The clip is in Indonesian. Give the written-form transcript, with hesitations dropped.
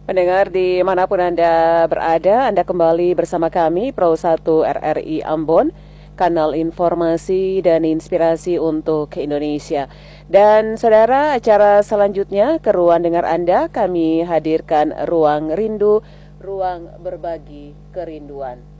Pendengar dimanapun Anda berada, Anda kembali bersama kami, Pro 1 RRI Ambon, kanal informasi dan inspirasi untuk Indonesia. Dan saudara, acara selanjutnya ke ruang dengar Anda, kami hadirkan Ruang Rindu, ruang berbagi kerinduan.